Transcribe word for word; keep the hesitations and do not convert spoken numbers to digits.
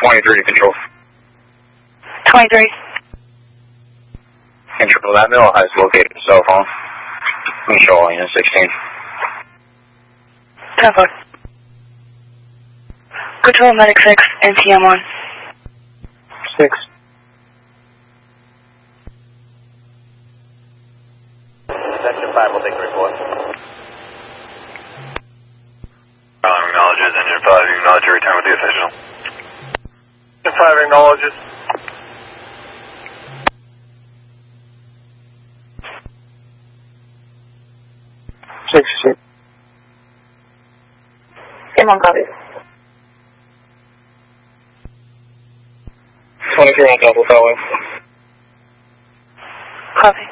twenty-three to control. twenty-three. Control, that middle has located a cell phone. Control, unit sixteen. ten four. Control, medic six, N T M one. six. Section five will take the report. Five acknowledges, and you're five acknowledge your return with the official. five acknowledges. six, six. Come on, copy. twenty-three on top of Felway. Copy.